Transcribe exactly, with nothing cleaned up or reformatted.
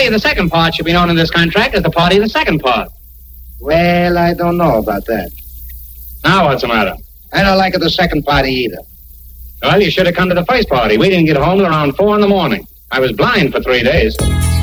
party of the second part should be known in this contract as the party of the second part. Well, I don't know about that. Now what's the matter? I don't like it the second party either. Well, you should have come to the first party. We didn't get home till around four in the morning. I was blind for three days.